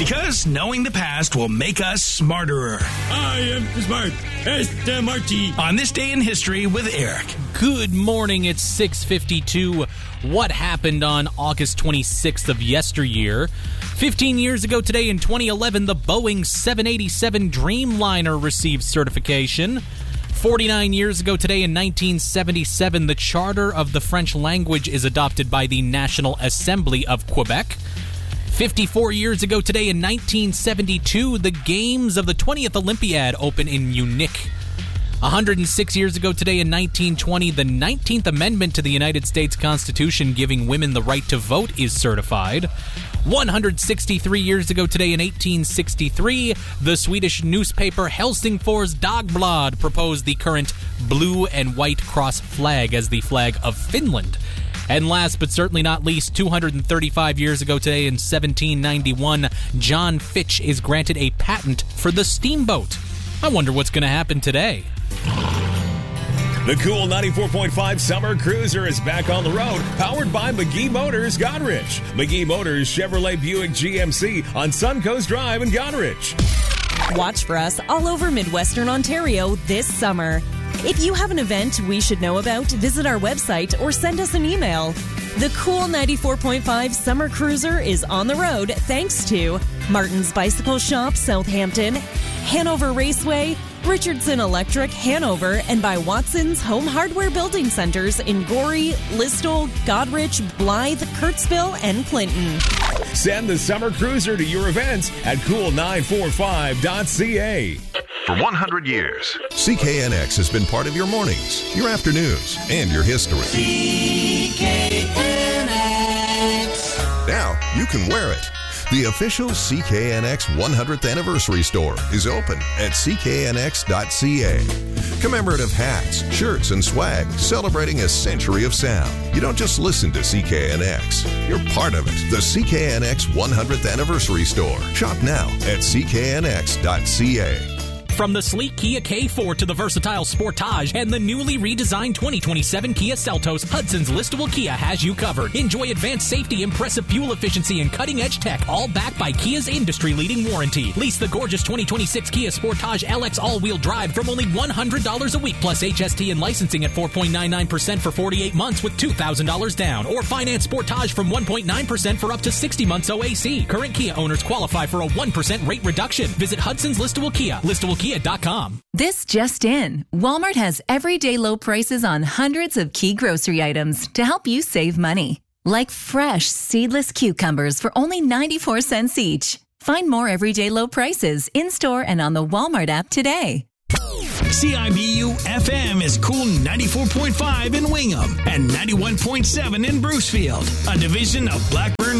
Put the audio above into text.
Because knowing the past will make us smarterer. I am smart. Este Marty. On This Day in History with Eric. Good morning. It's 6:52. What happened on August 26th of yesteryear? 15 years ago today in 2011, the Boeing 787 Dreamliner received certification. 49 years ago today in 1977, the Charter of the French language is adopted by the National Assembly of Quebec. 54 years ago today in 1972, the Games of the 20th Olympiad open in Munich. 106 years ago today in 1920, the 19th Amendment to the United States Constitution giving women the right to vote is certified. 163 years ago today in 1863, the Swedish newspaper Helsingfors Dagblad proposed the current blue and white cross flag as the flag of Finland. And last but certainly not least, 235 years ago today in 1791, John Fitch is granted a patent for the steamboat. I wonder what's going to happen today. The cool 94.5 Summer Cruiser is back on the road, powered by McGee Motors, Goderich. McGee Motors Chevrolet Buick GMC on Suncoast Drive in Goderich. Watch for us all over Midwestern Ontario this summer. If you have an event we should know about, visit our website or send us an email. The cool 94.5 Summer Cruiser is on the road thanks to Martin's Bicycle Shop, Southampton, Hanover Raceway, Richardson Electric, Hanover, and by Watson's Home Hardware Building Centers in Gorey, Listowel, Goderich, Blythe, Kirksville, and Clinton. Send the Summer Cruiser to your events at cool945.ca. For 100 years, CKNX has been part of your mornings, your afternoons, and your history. CKNX. Now you can wear it. The official CKNX 100th Anniversary Store is open at cknx.ca. Commemorative hats, shirts, and swag celebrating a century of sound. You don't just listen to CKNX. You're part of it. The CKNX 100th Anniversary Store. Shop now at cknx.ca. From the sleek Kia K4 to the versatile Sportage and the newly redesigned 2027 Kia Seltos, Hudson's Listowel Kia has you covered. Enjoy advanced safety, impressive fuel efficiency, and cutting-edge tech, all backed by Kia's industry-leading warranty. Lease the gorgeous 2026 Kia Sportage LX all-wheel drive from only $100 a week, plus HST and licensing at 4.99% for 48 months with $2,000 down. Or finance Sportage from 1.9% for up to 60 months OAC. Current Kia owners qualify for a 1% rate reduction. Visit Hudson's Listowel Kia, ListowelKia.com. This just in. Walmart has everyday low prices on hundreds of key grocery items to help you save money. Like fresh, seedless cucumbers for only 94 cents each. Find more everyday low prices in-store and on the Walmart app today. CIBU FM is cool 94.5 in Wingham and 91.7 in Brucefield, a division of Blackburn